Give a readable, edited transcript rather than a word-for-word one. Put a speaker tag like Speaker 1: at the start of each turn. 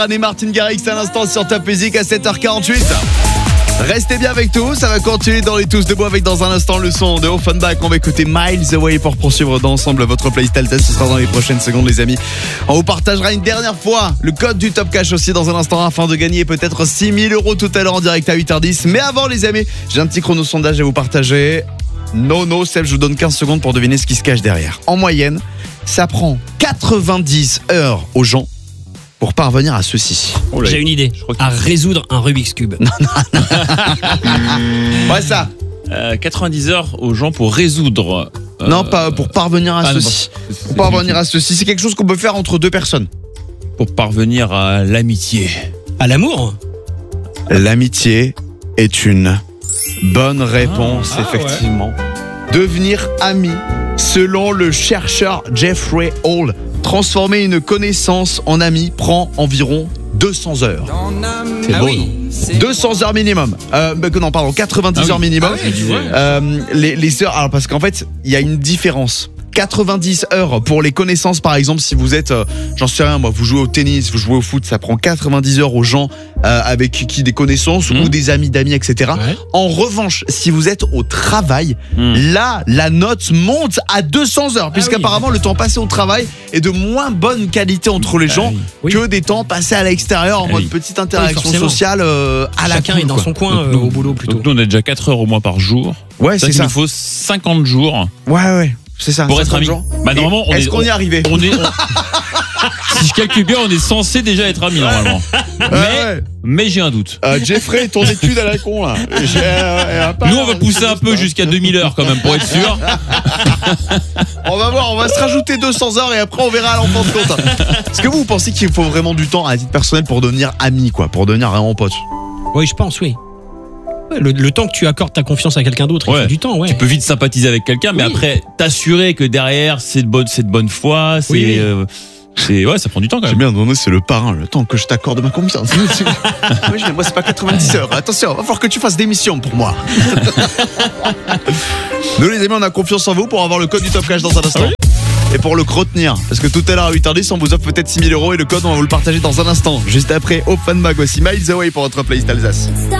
Speaker 1: Et Martin Garrix à l'instant sur Top Music à 7h48. Restez bien avec nous, ça va continuer dans les tous debout avec dans un instant le son de Offenbach. On va écouter Miles Away pour poursuivre d'ensemble votre playlist Alta. Ce sera dans les prochaines secondes les amis. On vous partagera une dernière fois le code du Top Cash aussi dans un instant afin de gagner peut-être 6 000 € tout à l'heure en direct à 8h10. Mais avant les amis, j'ai un petit chrono sondage à vous partager. Non, Seb, je vous donne 15 secondes pour deviner ce qui se cache derrière. En moyenne, ça prend 90 heures aux gens pour parvenir à ceci.
Speaker 2: J'ai une idée, à résoudre un Rubik's Cube.
Speaker 1: Ouais, ça.
Speaker 3: 90 heures aux gens pour résoudre.
Speaker 1: Non, pas pour parvenir à ceci. Pour parvenir à ceci, c'est quelque chose qu'on peut faire entre deux personnes.
Speaker 3: Pour parvenir à l'amitié.
Speaker 2: À l'amour ?
Speaker 1: L'amitié est une bonne réponse, effectivement. Ouais. Devenir ami, selon le chercheur Jeffrey Hall, transformer une connaissance en ami prend environ 200 heures. C'est beau, non ? 200 heures minimum. 90 heures minimum. Les heures, alors parce qu'en fait, il y a une différence. 90 heures pour les connaissances, par exemple, si vous êtes, j'en sais rien, moi, vous jouez au tennis, vous jouez au foot, ça prend 90 heures aux gens avec qui des connaissances ou des amis d'amis, etc. Ouais. En revanche, si vous êtes au travail, là, la note monte à 200 heures, puisqu'apparemment, le temps passé au travail est de moins bonne qualité entre les gens que des temps passés à l'extérieur en mode petite interaction sociale à la
Speaker 2: chacun est dans son coin au boulot plutôt.
Speaker 3: Donc nous, on a déjà 4 heures au moins par jour.
Speaker 1: Ouais, c'est ça.
Speaker 3: Il nous faut 50 jours.
Speaker 1: Ouais. C'est ça.
Speaker 3: Pour être amis. Bah, normalement,
Speaker 1: est-ce qu'on y est arrivé ?
Speaker 3: Si je calcule bien, on est censé déjà être amis normalement. Mais j'ai un doute.
Speaker 1: Jeffrey, ton étude à la con là.
Speaker 3: Nous, on va pousser un peu jusqu'à 2000 heures quand même pour être sûr.
Speaker 1: On va voir, on va se rajouter 200 heures et après on verra à l'enfant de compte. Est-ce que vous pensez qu'il faut vraiment du temps à titre personnel pour devenir ami, quoi, pour devenir vraiment pote ?
Speaker 2: Oui, je pense, oui. Le temps que tu accordes ta confiance à quelqu'un d'autre, il faut du temps,
Speaker 3: Tu peux vite sympathiser avec quelqu'un, mais après t'assurer que derrière c'est de bonne foi, ça prend du temps quand même.
Speaker 1: J'ai bien donné, c'est le parrain, le temps que je t'accorde ma confiance. Moi c'est pas 90 heures. Attention, va falloir que tu fasses des missions pour moi. Nous les amis, on a confiance en vous pour avoir le code du Top Cash dans un instant. Et pour le retenir, parce que tout à l'heure à 8h10 on vous offre peut-être 6 000 € et le code on va vous le partager dans un instant. Juste après Offenbach aussi, Miles Away pour votre playlist Alsace.